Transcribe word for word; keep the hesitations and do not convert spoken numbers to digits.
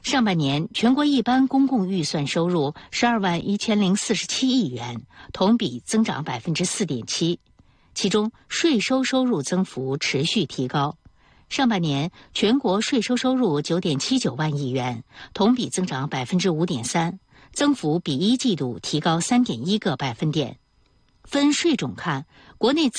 上半年全国一般公共预算收入十二万一千零四十七亿元，同比增长百分之四点七，其中税收收入增幅持续提高。上半年全国税收收入九点七九万亿元，同比增长百分之五点三，增幅比一季度提高三点一个百分点。分税种看，国内